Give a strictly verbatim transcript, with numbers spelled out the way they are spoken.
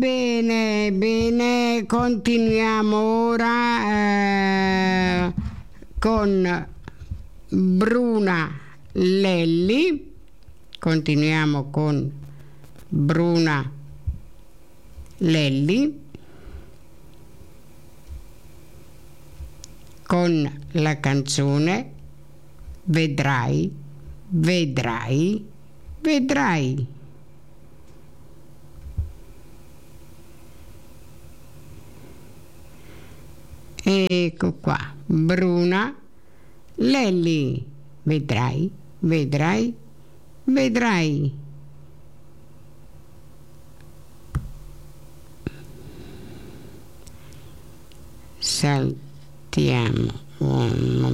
bene, bene, continuiamo ora eh, con Bruna Lelli, continuiamo con Bruna Lelli con la canzone Vedrai, vedrai, vedrai. Ecco qua, Bruna Lelli, vedrai, vedrai, vedrai. Saltiamo un